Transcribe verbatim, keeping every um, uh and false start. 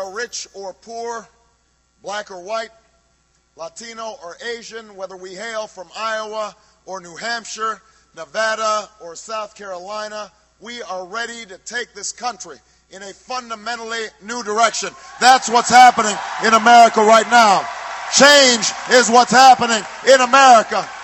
are rich or poor, black or white, Latino or Asian, whether we hail from Iowa or New Hampshire, Nevada or South Carolina, we are ready to take this country in a fundamentally new direction. That's what's happening in America right now. Change is what's happening in America.